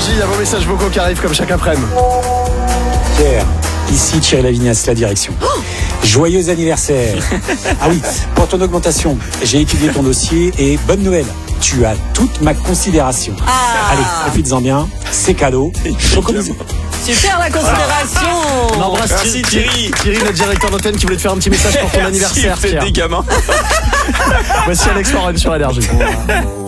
Énergie, il y a vos messages vocaux qui arrivent comme chaque après-midi. Pierre, ici Thierry Lavignas, la direction. Joyeux anniversaire. Ah oui, pour ton augmentation, j'ai étudié ton dossier et bonne nouvelle, tu as toute ma considération. Allez, profites-en bien, c'est cadeau. Chocobisou. Super la considération. On embrasse Merci Thierry. Thierry, notre directeur d'antenne qui voulait te faire un petit message pour ton anniversaire. Merci, faites Pierre. des gamins. Voici Alex Warren sur Énergie.